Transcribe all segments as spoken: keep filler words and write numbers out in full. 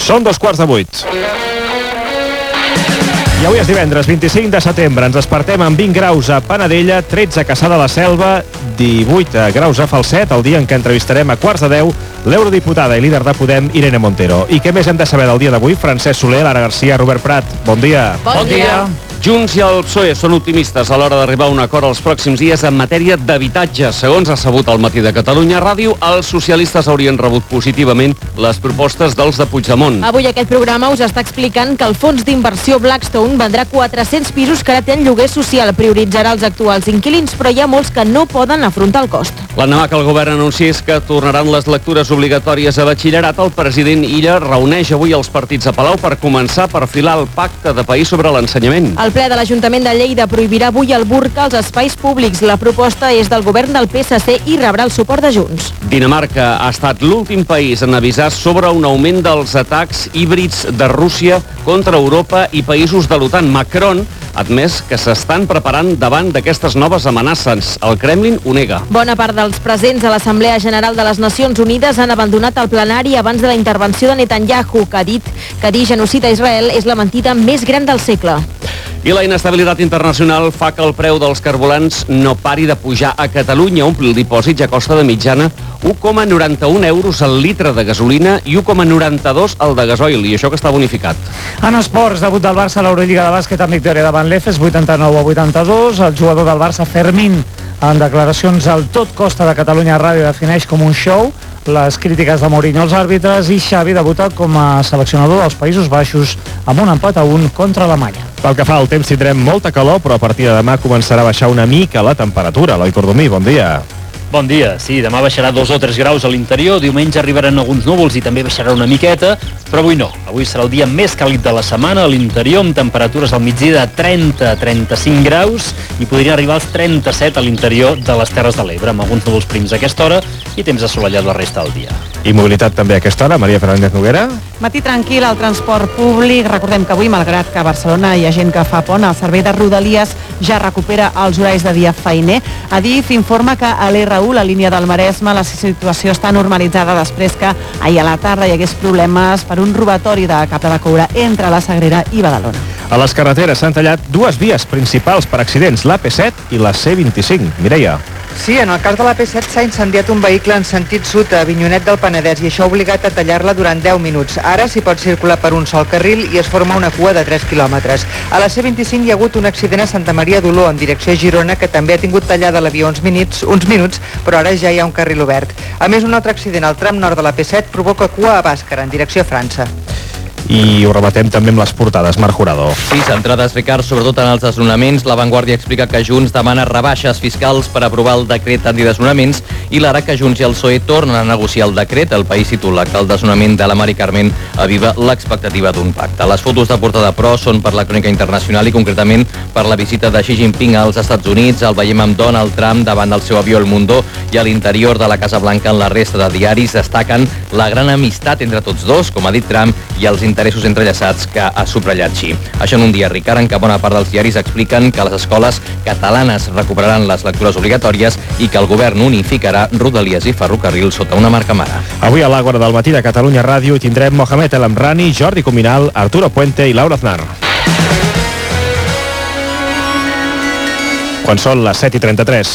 Són dos quarts de vuit. I avui és divendres, vint-i-cinc de setembre. Ens despertem amb vint graus a Panadella, tretze a Cassà de la Selva, divuit graus a Falset, el dia en què entrevistarem a quarts de deu l'eurodiputada i líder de Podem, Irene Montero. I què més hem de saber del dia d'avui? Francesc Soler, Lara Garcia, Robert Prat. Bon dia. Bon, bon dia. Junts i el P S O E són optimistes a l'hora d'arribar a un acord els pròxims dies en matèria d'habitatge. Segons ha sabut al Matí de Catalunya Ràdio, els socialistes haurien rebut positivament les propostes dels de Puigdemont. Avui aquest programa us està explicant que el fons d'inversió Blackstone vendrà quatre-cents pisos que ara tenen lloguer social. Prioritzarà els actuals inquilins, però hi ha molts que no poden afrontar el cost. L'endemà que el govern anunciés que tornaran les lectures obligatòries a batxillerat, el president Illa reuneix avui els partits a Palau per començar a perfilar el pacte de país sobre l'ensenyament. El ple de l'Ajuntament de Lleida prohibirà avui el burca als espais públics. La proposta és del govern del P S C i rebrà el suport de Junts. Dinamarca ha estat l'últim país en avisar sobre un augment dels atacs híbrids de Rússia contra Europa i països de l'OTAN. Macron ha admès que s'estan preparant davant d'aquestes noves amenaces. El Kremlin ho nega. Bona part dels presents a l'Assemblea General de les Nacions Unides han abandonat el plenari abans de la intervenció de Netanyahu, que ha dit que dir genocida a Israel és la mentida més gran del segle. I la inestabilitat internacional fa que el preu dels carburants no pari de pujar a Catalunya. Ompli el dipòsit ja costa de mitjana u coma noranta-un euros al litre de gasolina i u coma noranta-dos al de gasoil, i això que està bonificat. En esports, debut del Barça a l'Eurolliga de bàsquet amb victòria davant l'Efes, vuitanta-nou a vuitanta-dos. El jugador del Barça, Fermín, en declaracions al Tot Costa de Catalunya Ràdio, defineix com un show les crítiques de Mourinho als àrbitres, i Xavi debuta com a seleccionador dels Països Baixos amb un empat a un contra Alemanya. Pel que fa al temps, tindrem molta calor, però a partir de demà començarà a baixar una mica la temperatura. Eloi Cordomí, bon dia. Bon dia, sí, demà baixarà dos o tres graus a l'interior, diumenge arribaran alguns núvols i també baixarà una miqueta, però avui no. Avui serà el dia més càlid de la setmana a l'interior, amb temperatures al migdia de trenta a trenta-cinc graus i podrien arribar als trenta-set a l'interior de les Terres de l'Ebre, amb alguns núvols prims a aquesta hora i temps assolellat la resta del dia. I mobilitat també a aquesta hora, Maria Fernández Noguera. Matí tranquil al transport públic. Recordem que avui, malgrat que a Barcelona hi ha gent que fa pont, el servei de Rodalies ja recupera els horaris de dia feiner. Adif informa que a l'R u, la línia del Maresme, la situació està normalitzada després que ahir a la tarda hi hagués problemes per un robatori de capta de coure entre la Sagrera i Badalona. A les carreteres s'han tallat dues vies principals per accidents, la P set i la C vint-i-cinc. Mireia. Sí, en el cas de la P set s'ha incendiat un vehicle en sentit sud a Avinyonet del Penedès i això ha obligat a tallar-la durant deu minuts. Ara s'hi pot circular per un sol carril i es forma una cua de tres quilòmetres. A la C vint-i-cinc hi ha hagut un accident a Santa Maria d'Oló en direcció a Girona que també ha tingut tallada la via uns minuts, uns minuts, però ara ja hi ha un carril obert. A més, un altre accident al tram nord de la P set provoca cua a Bàscara en direcció a França. I ho rematem també amb les portades. Marc Jurado. Sí, centrades, Ricard, sobretot en els desnonaments. La Vanguardia explica que Junts demana rebaixes fiscals per aprovar el decret antidesnonaments i l'ara que Junts i el P S O E tornen a negociar el decret. El País titula que el desnonament de la Mari Carmen aviva l'expectativa d'un pacte. Les fotos de portada, però, són per la crònica internacional i concretament per la visita de Xi Jinping als Estats Units. El veiem amb Donald Trump davant del seu avió El Mundo i a l'interior de la Casa Blanca. En la resta de diaris destaquen la gran amistat entre tots dos, com ha dit Trump, i els interessos entrellaçats que ha subratllat Xi. Això en un dia, Ricard, en què bona part dels diaris expliquen que les escoles catalanes recuperaran les lectures obligatòries i que el govern unificarà Rodalies i ferrocarril sota una marca mare. Avui a l'Àgora del Matí de Catalunya Ràdio hi tindrem Mohamed El Amrani, Jordi Cuminal, Arturo Puente i Laura Aznar. Quan són les set i trenta-tres.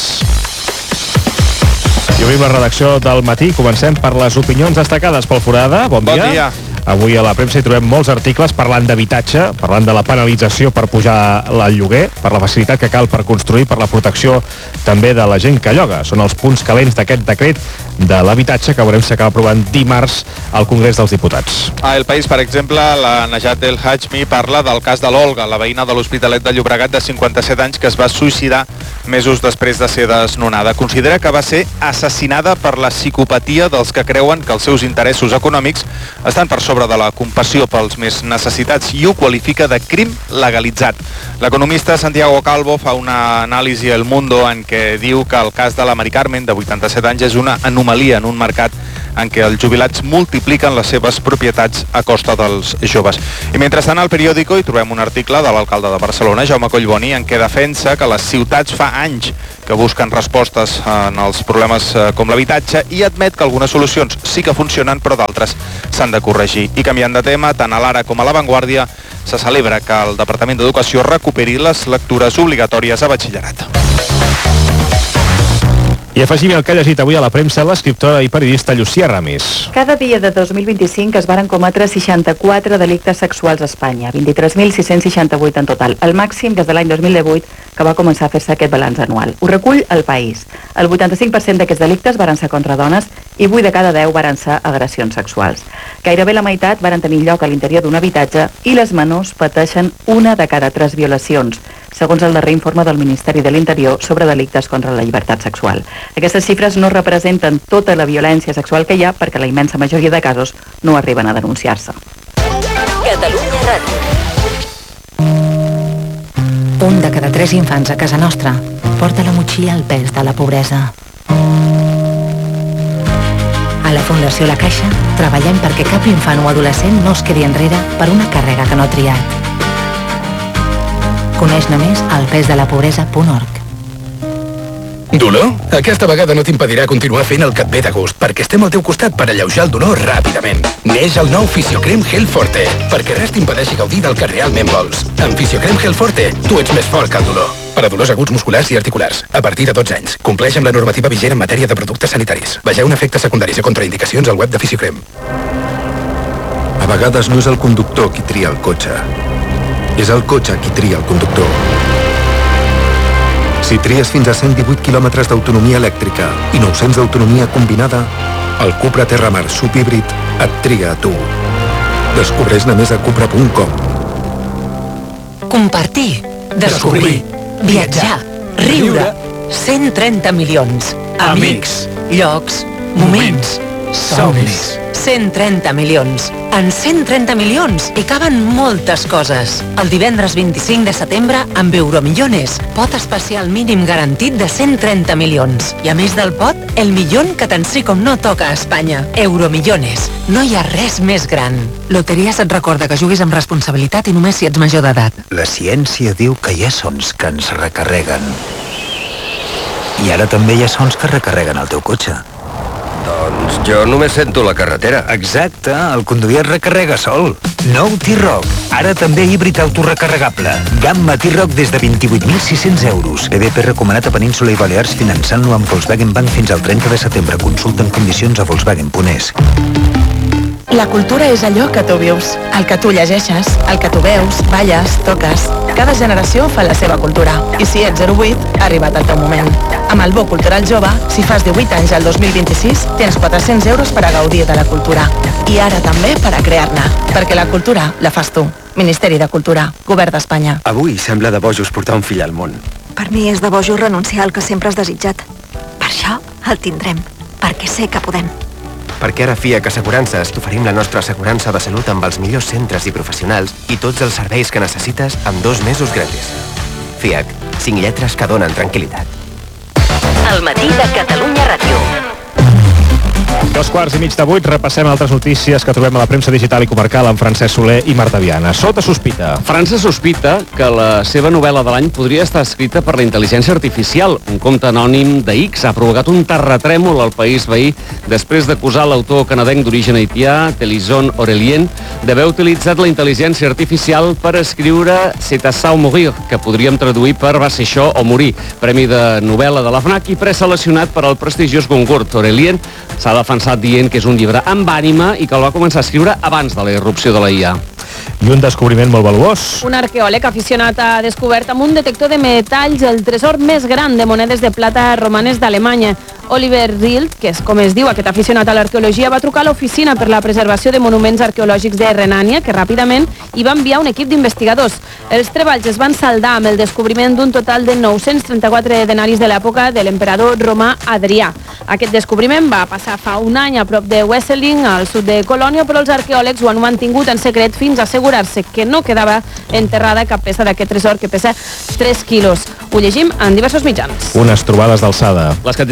I obrim la redacció del Matí. Comencem per les opinions destacades pel Forada. Bon dia. Bon dia. Avui a la premsa hi trobem molts articles parlant d'habitatge, parlant de la penalització per pujar el lloguer, per la facilitat que cal per construir, per la protecció també de la gent que lloga. Són els punts calents d'aquest decret de l'habitatge que veurem si acaba aprovant dimarts al Congrés dels Diputats. A El País, per exemple, la Najat El Hajmi parla del cas de l'Olga, la veïna de l'Hospitalet de Llobregat de cinquanta-set anys que es va suïcidar mesos després de ser desnonada. Considera que va ser assassinada per la psicopatia dels que creuen que els seus interessos econòmics estan per sobre de la compassió pels més necessitats i ho qualifica de crim legalitzat. L'economista Santiago Calvo fa una anàlisi a El Mundo en què diu que el cas de la Mari Carmen, de vuitanta-set anys, és una anomalia en un mercat en què els jubilats multipliquen les seves propietats a costa dels joves. I mentrestant al periòdico hi trobem un article de l'alcalde de Barcelona, Jaume Collboni, en què defensa que les ciutats fa anys que busquen respostes en els problemes com l'habitatge i admet que algunes solucions sí que funcionen, però d'altres s'han de corregir. I canviant de tema, tant a l'Ara com a La Vanguardia, se celebra que el Departament d'Educació recuperi les lectures obligatòries a batxillerat. I afegim el que ha llegit avui a la premsa l'escriptora i periodista Llucia Ramis. Cada dia de dos mil vint-i-cinc es varen cometre seixanta-quatre delictes sexuals a Espanya, vint-i-tres mil sis-cents seixanta-vuit en total, el màxim des de l'any dos mil divuit, que va començar a fer-se aquest balanç anual. Ho recull El País. El vuitanta-cinc per cent d'aquests delictes varen ser contra dones i vuit de cada deu varen ser agressions sexuals. Gairebé la meitat varen tenir lloc a l'interior d'un habitatge i les menors pateixen una de cada tres violacions, segons el darrer informe del Ministeri de l'Interior sobre delictes contra la llibertat sexual. Aquestes xifres no representen tota la violència sexual que hi ha perquè la immensa majoria de casos no arriben a denunciar-se. Catalunya Ràdio. Un de cada tres infants a casa nostra porta la motxilla al pes de la pobresa. A la Fundació La Caixa treballem perquè cap infant o adolescent no es quedi enrere per una càrrega que no ha triat. Coneix-ne més al pesdelapobresa punt org. Dolor? Aquesta vegada no t'impedirà continuar fent el que et ve de gust, perquè estem al teu costat per alleujar el dolor ràpidament. Neix el nou Fisiocrem Gel Forte, perquè res t'impedeixi gaudir del que realment vols. Amb Fisiocrem Gel Forte, tu ets més fort que el dolor. Per a dolors aguts musculars i articulars, a partir de dotze anys. Compleix amb la normativa vigent en matèria de productes sanitaris. Vegeu efectes secundaris i contraindicacions al web de Fisiocrem. A vegades no és el conductor qui tria el cotxe. És el cotxe qui tria el conductor. Si tries fins a cent divuit quilòmetres d'autonomia elèctrica i nou-cents d'autonomia combinada, el Cupra Terramar subhíbrid et triga a tu. Descobreix-ne més a cupra punt com. Compartir, descobrir, viatjar, riure, cent trenta milions. Amics, llocs, moments, somnis. cent trenta milions. En cent trenta milions hi caben moltes coses. El divendres vint-i-cinc de setembre, amb Euromillones, pot especial mínim garantit de cent trenta milions. I a més del pot, el milion que tant sí com no toca a Espanya. Euromillones. No hi ha res més gran. Loteries et recorda que juguis amb responsabilitat i només si ets major d'edat. La ciència diu que hi ha sons que ens recarreguen. I ara també hi ha sons que recarreguen el teu cotxe. Doncs jo només sento la carretera. Exacte, el conduir es recarrega sol. Nou T-Roc, ara també híbrid autorecarregable. Gamma T-Roc des de vint-i-vuit mil sis-cents euros. B D P recomanat a Península i Balears finançant-lo amb Volkswagen Bank fins al trenta de setembre. Consulta en condicions a volkswagen punt es. La cultura és allò que tu vius, el que tu llegeixes, el que tu veus, balles, toques. Cada generació fa la seva cultura. I si ets zero vuit, ha arribat el teu moment. Amb el Bo Cultural Jove, si fas divuit anys al dos mil vint-i-sis, tens quatre-cents euros per a gaudir de la cultura. I ara també per a crear-ne. Perquè la cultura la fas tu. Ministeri de Cultura, Govern d'Espanya. Avui sembla de bojos portar un fill al món. Per mi és de bojos renunciar al que sempre has desitjat. Per això el tindrem, perquè sé que podem. Perquè ara a FIAC Assegurances t'oferim la nostra assegurança de salut amb els millors centres i professionals i tots els serveis que necessites amb dos mesos gratis. FIAC, cinc lletres que donen tranquil·litat. El matí de Catalunya Ràdio. Dos quarts i mig de vuit, repassem altres notícies que trobem a la premsa digital i comarcal amb Francesc Soler i Marta Viana. Sota sospita. França sospita que la seva novel·la de l'any podria estar escrita per la intel·ligència artificial. Un compte anònim de X ha provocat un terratrèmol al país veí després d'acusar l'autor canadenc d'origen haitià, Telison Aurelien, d'haver utilitzat la intel·ligència artificial per escriure C'est à ça ou mourir, que podríem traduir per Va ser això o morir, premi de novel·la de la FNAC i preseleccionat per al prestigiós concurs. Aurelien s'ha defensat dient que és un llibre amb ànima i que el va començar a escriure abans de la irrupció de la I A. I un descobriment molt valuós. Un arqueòleg aficionat ha descobert amb un detector de metalls el tresor més gran de monedes de plata romanes d'Alemanya. Oliver Rielt, que és com es diu aquest aficionat a l'arqueologia, va trucar a l'Oficina per la Preservació de Monuments Arqueològics de Renània, que ràpidament hi va enviar un equip d'investigadors. Els treballs es van saldar amb el descobriment d'un total de nou-cents trenta-quatre denaris de l'època de l'emperador romà Adrià. Aquest descobriment va passar fa un any a prop de Wesseling, al sud de Colònia, però els arqueòlegs ho han mantingut en secret fins a assegurar-se que no quedava enterrada cap peça d'aquest tresor que pesa tres quilos. Ho llegim en diversos mitjans. Unes trobades d'alçada. Les que tindran lloc a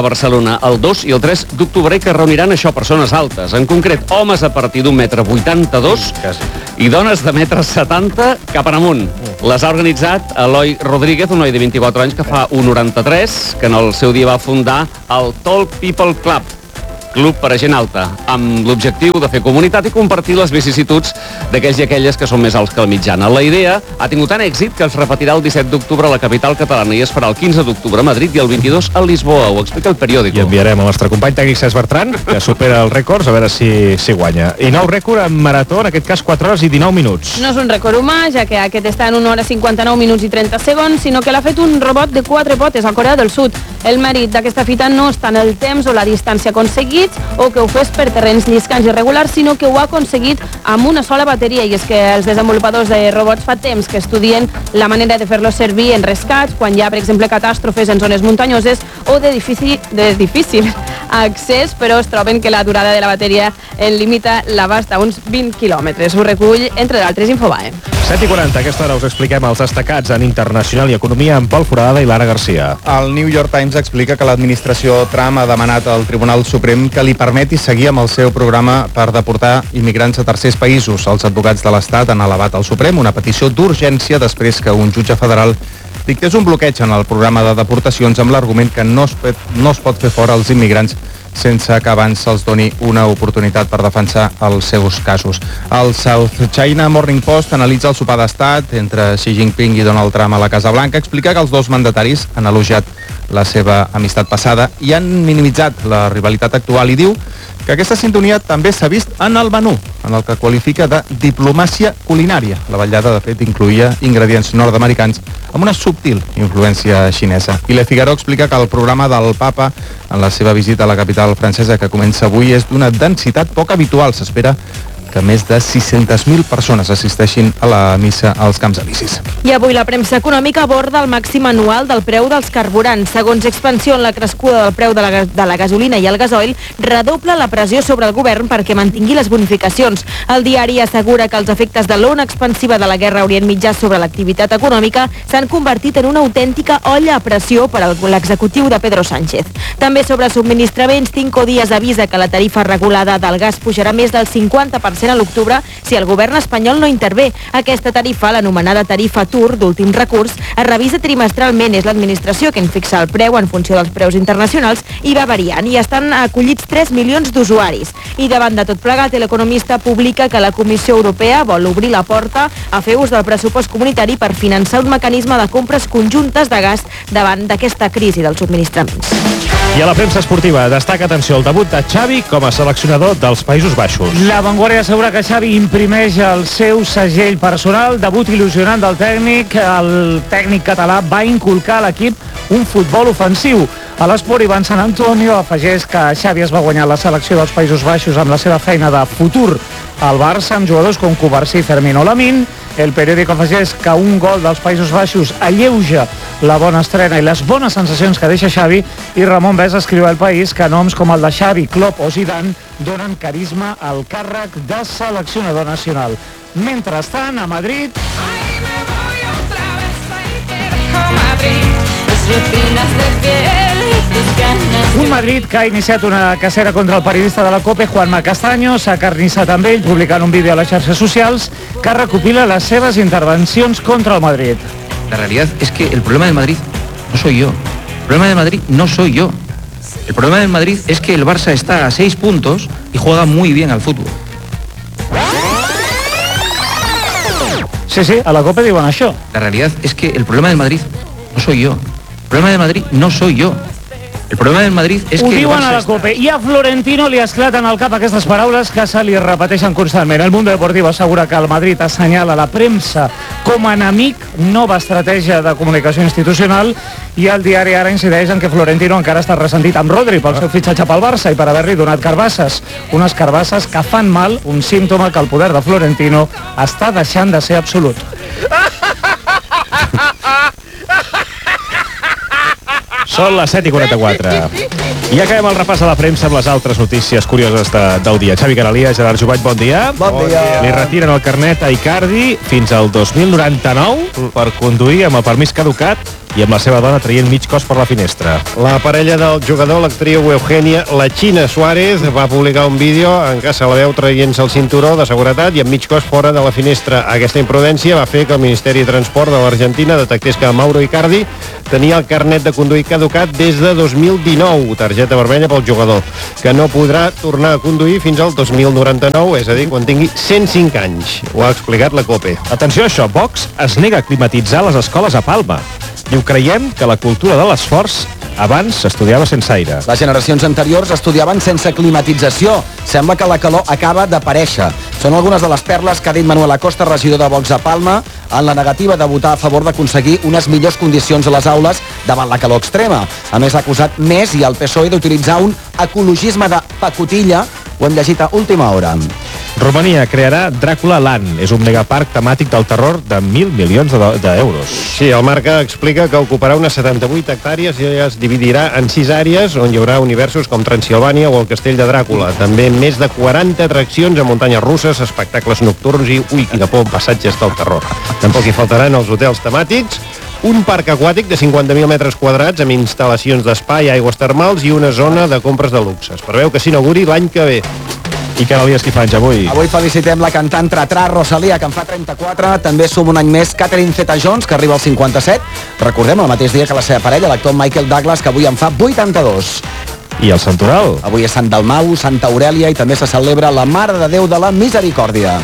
Barcelona el dos i el tres d'octubre i que reuniran això, persones altes. En concret, homes a partir d'un metre vuitanta-dos i dones de metre setanta cap en amunt. Les ha organitzat Eloi Rodríguez, un noi de vint-i-quatre anys que fa un noranta-tres, que en el seu dia va fundar el Tall People Club, club per a gent alta, amb l'objectiu de fer comunitat i compartir les vicissituds d'aquells i aquelles que són més alts que la mitjana. La idea ha tingut tant èxit que es repetirà el disset d'octubre a la capital catalana i es farà el quinze d'octubre a Madrid i el vint-i-dos a Lisboa. Ho explica el periòdico. I enviarem al nostre company tècnic Cesc Bertran, que supera els rècords, a veure si, si guanya. I nou rècord en marató, en aquest cas quatre hores i dinou minuts. No és un rècord humà, ja que aquest està en una hora cinquanta-nou minuts i trenta segons, sinó que l'ha fet un robot de quatre potes a Corea del Sud. El mèrit d'aquesta fita no està en el temps o la distància aconseguits o que ho fes per terrenys lliscants irregulars, sinó que ho ha aconseguit amb una sola bateria, i és que els desenvolupadors de robots fa temps que estudien la manera de fer-los servir en rescats, quan hi ha, per exemple, catàstrofes en zones muntanyoses o de difícil, de difícil accés, però es troben que la durada de la bateria en limita l'abast a uns vint quilòmetres. Ho recull, entre d'altres, Infobae. set i quaranta, a aquesta hora us expliquem els destacats en Internacional i Economia amb Pol Foradada i Lara Garcia. El New York Times explica que l'administració Trump ha demanat al Tribunal Suprem que li permeti seguir amb el seu programa per deportar immigrants a tercers països. Els advocats de l'Estat han elevat al Suprem una petició d'urgència després que un jutge federal dictés un bloqueig en el programa de deportacions amb l'argument que no es, pot, no es pot fer fora els immigrants sense que abans se'ls doni una oportunitat per defensar els seus casos. El South China Morning Post analitza el sopar d'estat entre Xi Jinping i Donald Trump a la Casa Blanca, explica que els dos mandataris han elogiat la seva amistat passada i han minimitzat la rivalitat actual i diu que aquesta sintonia també s'ha vist en el menú, en el que qualifica de diplomàcia culinària. La vetllada, de fet, incluïa ingredients nord-americans amb una subtil influència xinesa. I Le Figaro explica que el programa del papa en la seva visita a la capital francesa, que comença avui, és d'una densitat poc habitual. S'espera que més de sis-centes mil persones assisteixin a la missa als Camps Elisis. I avui la premsa econòmica aborda el màxim anual del preu dels carburants. Segons Expansió, la crescuda del preu de la, de la gasolina i el gasoil redobla la pressió sobre el govern perquè mantingui les bonificacions. El diari assegura que els efectes de l'ona expansiva de la guerra a Orient Mitjà sobre l'activitat econòmica s'han convertit en una autèntica olla a pressió per a l'executiu de Pedro Sánchez. També sobre subministraments, Cinco Días avisa que la tarifa regulada del gas pujarà més del cinquanta per cent a l'octubre si el govern espanyol no intervé. Aquesta tarifa, l'anomenada tarifa T U R d'últim recurs, es revisa trimestralment. És l'administració que en fixa el preu en funció dels preus internacionals i va variant. I estan acollits tres milions d'usuaris. I davant de tot plegat, l'economista publica que la Comissió Europea vol obrir la porta a fer ús del pressupost comunitari per finançar un mecanisme de compres conjuntes de gas davant d'aquesta crisi dels subministraments. I a la premsa esportiva destaca, atenció, el debut de Xavi com a seleccionador dels Països Baixos. La Vanguardia assegura que Xavi imprimeix el seu segell personal, debut il·lusionant del tècnic. El tècnic català va inculcar a l'equip un futbol ofensiu. A l'Esport, Ivan Sant Antonio afegeix que Xavi es va guanyar la selecció dels Països Baixos amb la seva feina de futur al Barça, amb jugadors com Cubarsí, Fermín o Lamín. El periòdic afegeix que un gol dels Països Baixos alleuja la bona estrena i les bones sensacions que deixa Xavi, i Ramon Bes escriu al País que noms com el de Xavi, Klopp o Zidane donen carisma al càrrec de seleccionador nacional. Mentrestant, a Madrid... Un Madrid que ha iniciat una cacera contra el periodista de la COPE, Juanma Castaño. S'ha acarnissat amb ell publicant un vídeo a les xarxes socials que recopila les seves intervencions contra el Madrid. La realidad es que el problema del Madrid no soy yo. El problema del Madrid no soy yo. El problema del Madrid es que el Barça está a seis puntos y juega muy bien al fútbol. Sí, sí, a la COPE diuen això. La realidad es que el problema del Madrid no soy yo. El problema del Madrid no soy yo. El problema del Madrid és Ho que... diuen a la COPE. I a Florentino li esclaten al cap aquestes paraules que se li repeteixen constantment. El Mundo Deportivo assegura que el Madrid assenyala la premsa com a enemic, nova estratègia de comunicació institucional, i el diari Ara incideix en que Florentino encara està ressentit amb Rodri pel seu fitxatge pel Barça i per haver-li donat carbasses. Unes carbasses que fan mal, un símptoma que el poder de Florentino està deixant de ser absolut. Són les set i quaranta-quatre. I acabem el repàs a la premsa amb les altres notícies curioses de, del dia. Xavi Caralia, Gerard Jubany, bon dia. Bon dia. Li retiren el carnet a Icardi fins al dos mil noranta-nou per conduir amb el permís caducat i amb la seva dona traient mig cos per la finestra. La parella del jugador, l'actriu Eugenia La China Suárez, va publicar un vídeo en què se la veu traient-se el cinturó de seguretat i amb mig cos fora de la finestra. Aquesta imprudència va fer que el Ministeri de Transport de l'Argentina detectés que Mauro Icardi tenia el carnet de conduir caducat des de dos mil dinou, targeta vermella pel jugador, que no podrà tornar a conduir fins al dos mil noranta-nou, és a dir, quan tingui cent cinc anys. Ho ha explicat la COPE. Atenció a això, Vox es nega a climatitzar les escoles a Palma. Diu, creiem que la cultura de l'esforç abans s'estudiava sense aire. Les generacions anteriors estudiaven sense climatització. Sembla que la calor acaba d'aparèixer. Són algunes de les perles que ha dit Manuel Acosta, regidor de Vox a Palma, en la negativa de votar a favor d'aconseguir unes millors condicions a les aules davant la calor extrema. A més, ha acusat més i el P S O E d'utilitzar un ecologisme de pacotilla. Ho hem llegit a última hora. Romania crearà Dràcula Land. És un megaparc temàtic del terror de mil milions d'euros. Sí, el Marca explica que ocuparà unes setanta-vuit hectàrees i es dividirà en sis àrees on hi haurà universos com Transilvània o el Castell de Dràcula. També més de quaranta atraccions a muntanyes russes, espectacles nocturns i, ui, quina por, passatges del terror. Tampoc hi faltaran els hotels temàtics, un parc aquàtic de cinquanta mil metres quadrats amb instal·lacions d'espai, aigües termals i una zona de compres de luxe. Es preveu que s'inauguri l'any que ve. I Canalies qui fa anys avui? Avui felicitem la cantant Tratrà Rosalia, que en fa trenta-quatre. També suma un any més Catherine Zeta-Jones, que arriba als cinquanta-set. Recordem el mateix dia que la seva parella, l'actor Michael Douglas, que avui en fa vuitanta-dos. I el santoral? Avui és Sant Dalmau, Santa Aurèlia i també se celebra la Mare de Déu de la Misericòrdia.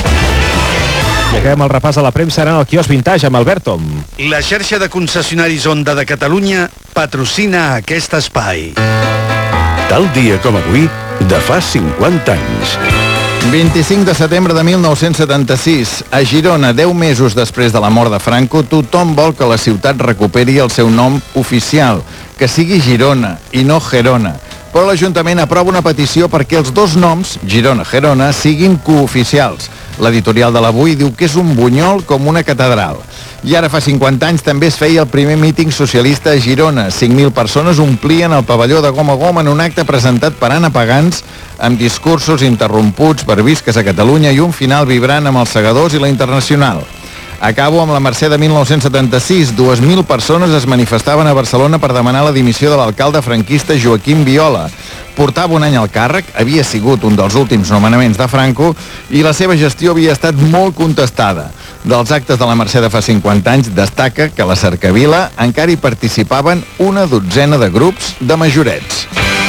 I acabem el repàs de la premsa en el quiosc Vintage amb Alberto. La xarxa de concessionaris Honda de Catalunya patrocina aquest espai. Tal dia com avui, de fa cinquanta anys. vint-i-cinc de setembre de mil nou-cents setanta-sis. A Girona, deu mesos després de la mort de Franco, tothom vol que la ciutat recuperi el seu nom oficial, que sigui Girona i no Gerona. Però l'Ajuntament aprova una petició perquè els dos noms, Girona-Gerona, siguin cooficials. L'editorial de l'Avui diu que és un bunyol com una catedral. I ara fa cinquanta anys també es feia el primer míting socialista a Girona. cinc mil persones omplien el pavelló de Gom a Gom en un acte presentat per Anna Pagans amb discursos interromputs per Visques a Catalunya i un final vibrant amb els segadors i la Internacional. Acabo amb la Mercè de mil nou-cents setanta-sis. dues mil persones es manifestaven a Barcelona per demanar la dimissió de l'alcalde franquista Joaquim Viola. Portava un any al càrrec, havia sigut un dels últims nomenaments de Franco i la seva gestió havia estat molt contestada. Dels actes de la Mercè de fa cinquanta anys destaca que a la Cercavila encara hi participaven una dotzena de grups de majorets.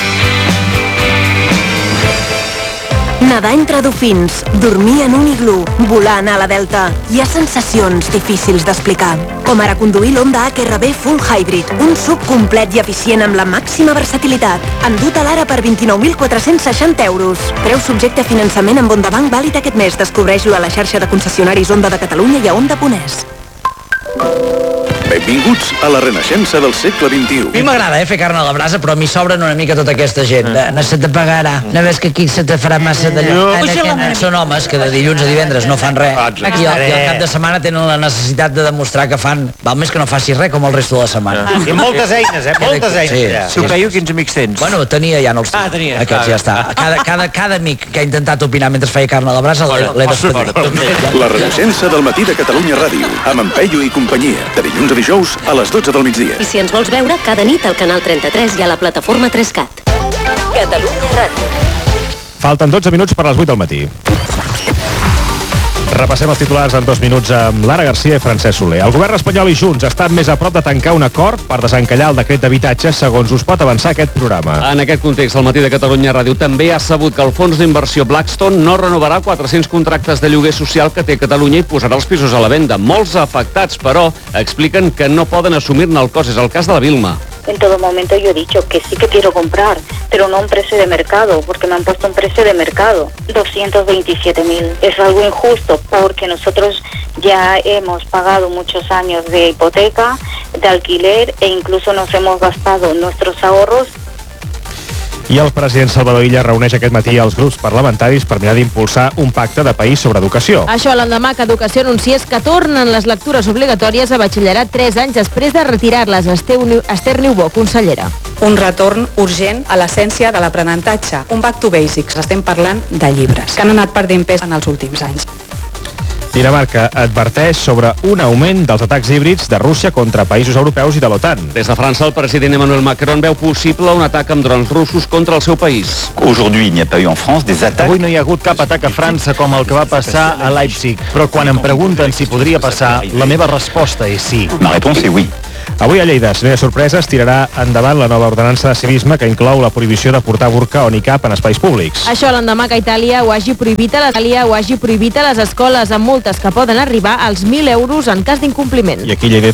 Nedar entre dofins, dormir en un iglú, volar a la Delta. Hi ha sensacions difícils d'explicar. Com ara conduir l'Honda H R V Full Hybrid, un sub complet i eficient amb la màxima versatilitat. Endut a l'ara per vint-i-nou mil quatre-cents seixanta euros. Preu subjecte a finançament amb Honda Bank vàlid aquest mes. Descobreix-lo a la xarxa de concessionaris Honda de Catalunya i a Honda punt es. Benvinguts a la renaixença del segle vint-i-u. A mi m'agrada eh, fer carn a la brasa, però m'hi sobren una mica tota aquesta gent. Ah. No se te pagarà. No ves que aquí se te farà massa d'allò. No. Són homes que de dilluns a divendres no fan res. I al, i al cap de setmana tenen la necessitat de demostrar que fan... Val més que no facis res com el resto de la setmana. Ah. I moltes eines, eh? Moltes eines. Sí, ja. sí, sí. Superior, quins amics tens? Bueno, tenia ja, no els Ah, tenies. Aquests ja està. Cada, cada, cada amic que ha intentat opinar mentre feia carn a la brasa l'he despedit. La renaixença del matí de Catalunya Ràdio, amb en Peyu i companyia, de dilluns a dijous a les dotze del migdia. I si ens vols veure, cada nit al canal trenta-tres i a la plataforma tres cat. Catalunya Ràdio. Falten dotze minuts per les vuit del matí. Repassem els titulars en dos minuts amb Lara Garcia i Francesc Soler. El govern espanyol i Junts estan més a prop de tancar un acord per desencallar el decret d'habitatge, segons us pot avançar aquest programa. En aquest context, el matí de Catalunya Ràdio també ha sabut que el fons d'inversió Blackstone no renovarà quatre-cents contractes de lloguer social que té Catalunya i posarà els pisos a la venda. Molts afectats, però, expliquen que no poden assumir-ne el cost. És el cas de la Vilma. En todo momento yo he dicho que sí que quiero comprar, pero no un precio de mercado, porque me han puesto un precio de mercado, doscientos veintisiete mil. Es algo injusto porque nosotros ya hemos pagado muchos años de hipoteca, de alquiler e incluso nos hemos gastado nuestros ahorros. I el president Salvador Illa reuneix aquest matí els grups parlamentaris per mirar d'impulsar un pacte de país sobre educació. Això l'endemà que Educació anunciés que tornen les lectures obligatòries a batxillerat tres anys després de retirar-les. Esther Niubó, consellera. Un retorn urgent a l'essència de l'aprenentatge. Un back to basics. Estem parlant de llibres, que han anat perdent pes en els últims anys. Dinamarca adverteix sobre un augment dels atacs híbrids de Rússia contra països europeus i de l'OTAN. Des de França, el president Emmanuel Macron veu possible un atac amb drons russos contra el seu país. Aujourd'hui, il n'y a pas eu en France des attaques. Avui no hi ha hagut cap atac a França com el que va passar a Leipzig, però quan em pregunten si podria passar, la meva resposta és sí. Ma réponse est oui. Avui a Lleida, si no hi ha sorpreses, tirarà endavant la nova ordenança de civisme que inclou la prohibició de portar burca o nicab en espais públics. Això l'endemà que Itàlia ho hagi prohibit a les, Itàlia ho hagi prohibit a les escoles, amb multes que poden arribar als mil euros en cas d'incompliment. I aquí Lleida